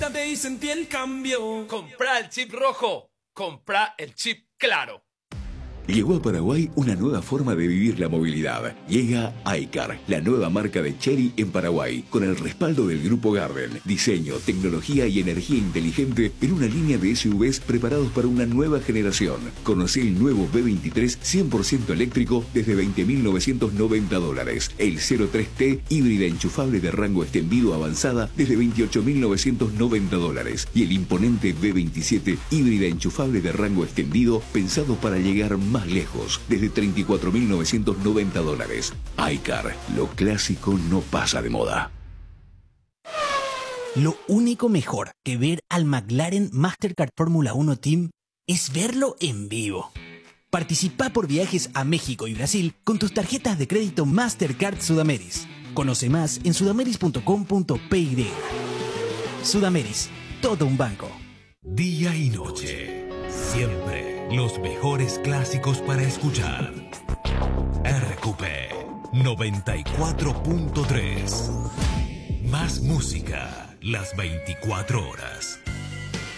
montate y sentí el cambio. Comprá el chip rojo, comprá el chip claro. Llegó a Paraguay una nueva forma de vivir la movilidad. Llega iCar, la nueva marca de Chery en Paraguay, con el respaldo del Grupo Garden. Diseño, tecnología y energía inteligente en una línea de SUVs preparados para una nueva generación. Conocí el nuevo B23 100% eléctrico desde $20.990. El 03T híbrida enchufable de rango extendido avanzada desde $28.990. Y el imponente B27 híbrida enchufable de rango extendido pensado para llegar más lejos, desde $34.990. iCar, lo clásico no pasa de moda. Lo único mejor que ver al McLaren Mastercard Fórmula 1 Team es verlo en vivo. Participa por viajes a México y Brasil con tus tarjetas de crédito Mastercard Sudameris. Conoce más en sudameris.com.py. Sudameris, todo un banco. Día y noche, siempre los mejores clásicos para escuchar. RQP 94.3. Más música las 24 horas.